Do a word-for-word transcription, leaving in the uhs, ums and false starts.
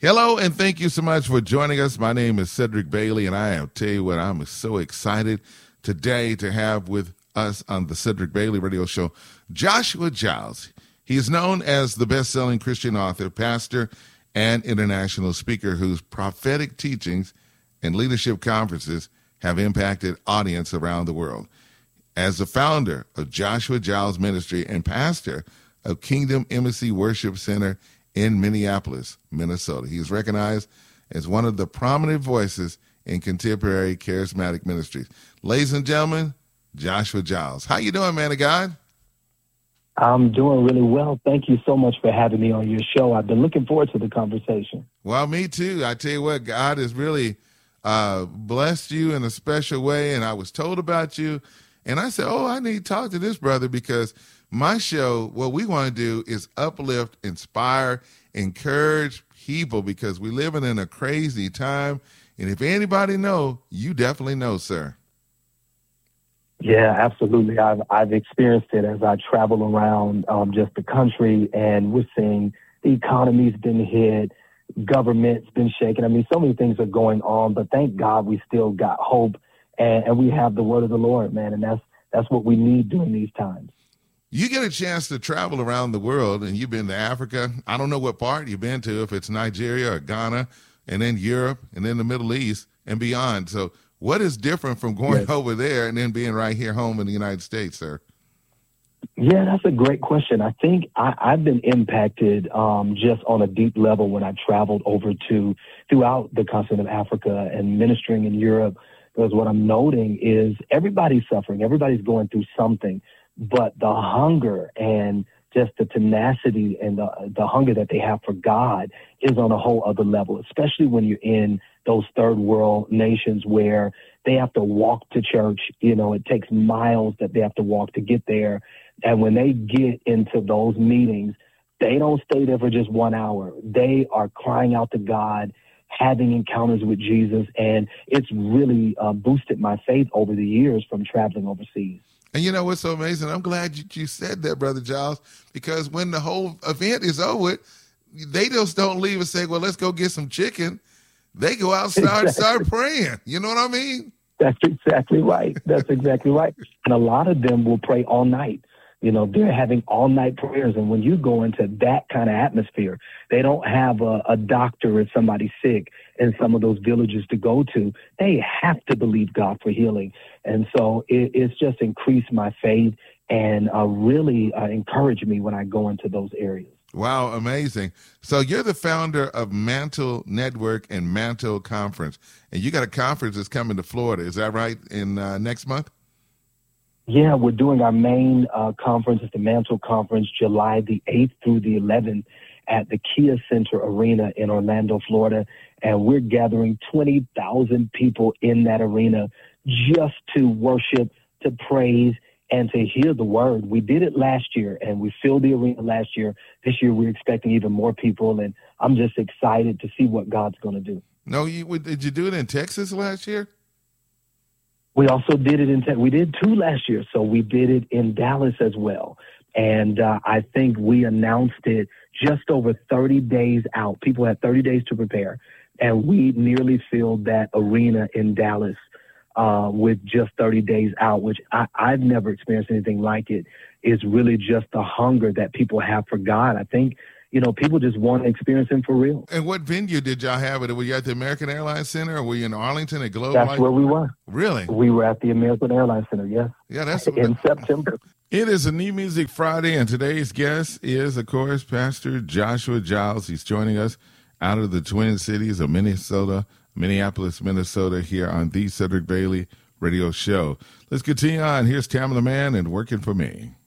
Hello, and thank you so much for joining us. My name is Cedric Bailey, and I tell you what, I'm so excited today to have with us on the Cedric Bailey Radio Show, Joshua Giles. He is known as the best-selling Christian author, pastor, and international speaker whose prophetic teachings and leadership conferences have impacted audience around the world. As the founder of Joshua Giles Ministry and pastor of Kingdom Embassy Worship Center in Minneapolis, Minnesota, he is recognized as one of the prominent voices in contemporary charismatic ministries. Ladies and gentlemen, Joshua Giles. How you doing, man of God? I'm doing really well. Thank you so much for having me on your show. I've been looking forward to the conversation. Well, me too. I tell you what, God has really uh, blessed you in a special way, and I was told about you, and I said, oh, I need to talk to this brother because my show, what we want to do is uplift, inspire, encourage people because we're living in a crazy time. And if anybody know, you definitely know, sir. Yeah, absolutely. I've I've experienced it as I travel around um, just the country, and we're seeing the economy's been hit, government's been shaken. I mean, so many things are going on, but thank God we still got hope, and, and we have the word of the Lord, man, and that's that's what we need during these times. You get a chance to travel around the world, and you've been to Africa. I don't know what part you've been to, if it's Nigeria or Ghana, and then Europe, and then the Middle East and beyond. So what is different from going yes. over there and then being right here home in the United States, sir? Yeah, that's a great question. I think I, I've been impacted um, just on a deep level when I traveled over to throughout the continent of Africa and ministering in Europe, because what I'm noting is everybody's suffering. Everybody's going through something. But the hunger and just the tenacity and the, the hunger that they have for God is on a whole other level, especially when you're in those third world nations where they have to walk to church. You know, it takes miles that they have to walk to get there. And when they get into those meetings, they don't stay there for just one hour. They are crying out to God, having encounters with Jesus. And it's really uh, boosted my faith over the years from traveling overseas. And you know what's so amazing? I'm glad you, you said that, Brother Giles, because when the whole event is over, they just don't leave and say, well, let's go get some chicken. They go out and start, exactly. start praying. You know what I mean? That's exactly right. That's exactly right. And a lot of them will pray all night. You know, they're having all night prayers. And when you go into that kind of atmosphere, they don't have a, a doctor if somebody's sick in some of those villages to go to. They have to believe God for healing. And so it, it's just increased my faith and uh, really uh, encouraged me when I go into those areas. Wow, amazing. So you're the founder of Mantle Network and Mantle Conference. And you got a conference that's coming to Florida. Is that right, in uh, next month? Yeah, we're doing our main uh, conference. It's the Mantle Conference, July the eighth through the eleventh at the Kia Center Arena in Orlando, Florida. And we're gathering twenty thousand people in that arena just to worship, to praise, and to hear the word. We did it last year, and we filled the arena last year. This year, we're expecting even more people, and I'm just excited to see what God's going to do. No, you, did you do it in Texas last year? We also did it in Texas. We did two last year, so we did it in Dallas as well. And uh, I think we announced it just over thirty days out. People had thirty days to prepare, and we nearly filled that arena in Dallas uh, with just thirty days out, which I, I've never experienced anything like it. It's really just the hunger that people have for God. I think, you know, people just want to experience Him for real. And what venue did y'all have it? Were you at the American Airlines Center, or were you in Arlington at Globe? That's Light? where we were. Really? We were at the American Airlines Center, yes. Yeah, that's in September. It is a New Music Friday, and today's guest is, of course, Pastor Joshua Giles. He's joining us out of the Twin Cities of Minnesota, Minneapolis, Minnesota, here on the Cedric Bailey Radio Show. Let's continue on. Here's Tamala Man and Working for Me.